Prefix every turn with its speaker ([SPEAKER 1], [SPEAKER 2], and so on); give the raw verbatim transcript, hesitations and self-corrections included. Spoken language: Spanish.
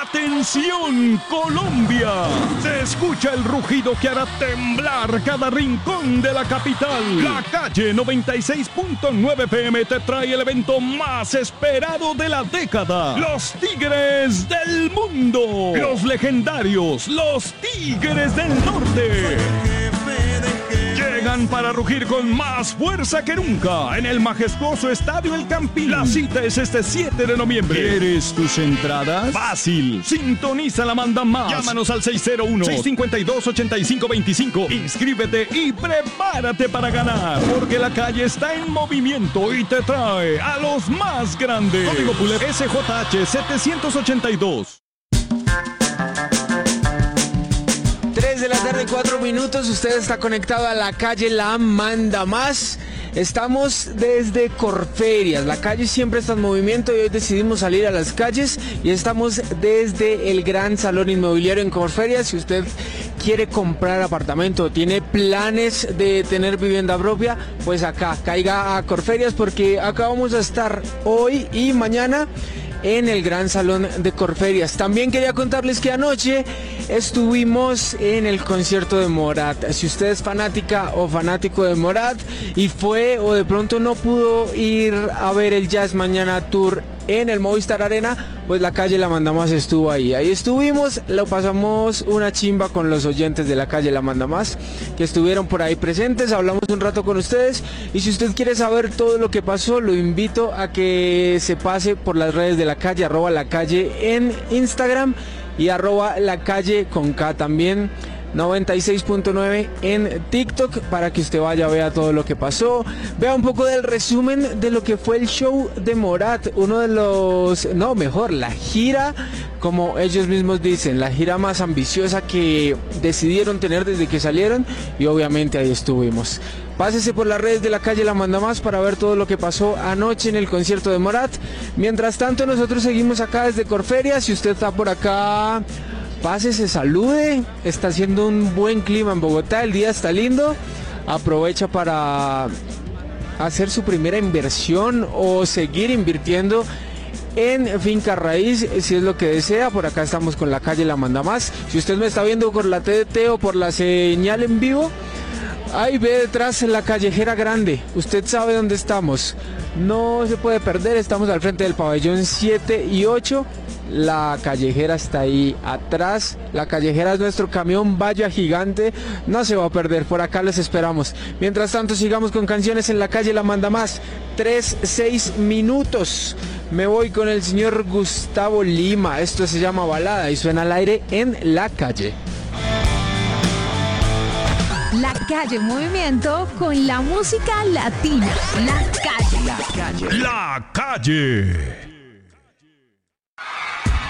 [SPEAKER 1] ¡Atención, Colombia! Se escucha el rugido que hará temblar cada rincón de la capital. La Calle noventa y seis punto nueve F M te trae el evento más esperado de la década. Los Tigres del Mundo. Los legendarios, los Tigres del Norte. Llegan para rugir con más fuerza que nunca en el majestuoso Estadio El Campín. La cita es este siete de noviembre. ¿Quieres tus entradas? Fácil. Sintoniza la Manda Más. Llámanos al seis cero uno, seis cinco dos, ocho cinco dos cinco. Inscríbete y prepárate para ganar. Porque la calle está en movimiento y te trae a los más grandes. Código Pulet S J H setecientos ochenta y dos.
[SPEAKER 2] tres de la tarde, cuatro minutos. Usted está conectado a la calle La Manda Más. Estamos desde Corferias. La calle siempre está en movimiento y hoy decidimos salir a las calles y estamos desde el Gran Salón Inmobiliario en Corferias. Si usted quiere comprar apartamento, tiene planes de tener vivienda propia, pues acá, caiga a Corferias porque acá vamos a estar hoy y mañana en el Gran Salón de Corferias. También quería contarles que anoche estuvimos en el concierto de Morat. Si usted es fanática o fanático de Morat y fue o de pronto no pudo ir a ver el Jazz Mañana Tour en el Movistar Arena, pues la calle La Manda Más estuvo ahí. Ahí estuvimos, lo pasamos una chimba con los oyentes de la calle La Manda Más que estuvieron por ahí presentes, hablamos un rato con ustedes y si usted quiere saber todo lo que pasó, lo invito a que se pase por las redes de la calle, arroba la calle en Instagram y arroba la calle con K también. noventa y seis punto nueve en TikTok para que usted vaya, vea todo lo que pasó, vea un poco del resumen de lo que fue el show de Morat, uno de los, no, mejor, la gira, como ellos mismos dicen, la gira más ambiciosa que decidieron tener desde que salieron y obviamente ahí estuvimos. Pásese por las redes de la calle La Manda Más para ver todo lo que pasó anoche en el concierto de Morat. Mientras tanto, nosotros seguimos acá desde Corferias. Si usted está por acá, pásese, salude. Está haciendo un buen clima en Bogotá, el día está lindo. Aprovecha para hacer su primera inversión o seguir invirtiendo en finca raíz, si es lo que desea. Por acá estamos con la calle La Manda Más. Si usted me está viendo por la T D T o por la señal en vivo, ahí ve detrás la callejera grande. Usted sabe dónde estamos. No se puede perder, estamos al frente del pabellón siete y ocho. La callejera está ahí atrás. La callejera es nuestro camión valla gigante. No se va a perder, por acá les esperamos. Mientras tanto, sigamos con canciones en la calle La Manda Más. Tres, seis minutos. Me voy con el señor Gustavo Lima. Esto se llama Balada y suena al aire en La Calle.
[SPEAKER 3] La Calle Movimiento con la música latina. La Calle.
[SPEAKER 1] La Calle.